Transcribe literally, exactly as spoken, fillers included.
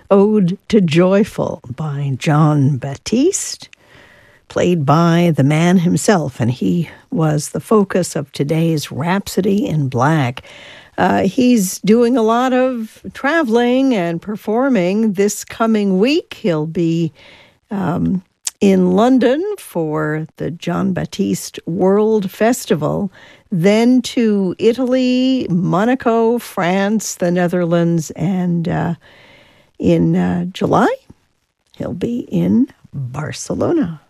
Ode to Joyful by Jon Batiste, played by the man himself, and he was the focus of today's Rhapsody in Black. Uh, he's doing a lot of traveling and performing this coming week. He'll be um, in London for the Jon Batiste World Festival, then to Italy, Monaco, France, the Netherlands, and uh, in uh, July, he'll be in Barcelona.